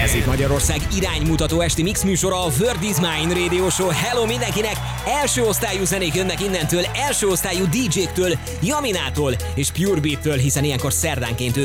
Ez itt Magyarország iránymutató esti mix műsora, a World is Mine Radio Show. Hello mindenkinek! Első osztályú zenék jönnek innentől, első osztályú DJ-któl, Jaminától és Pure Beat-től, hiszen ilyenkor szerdánként ők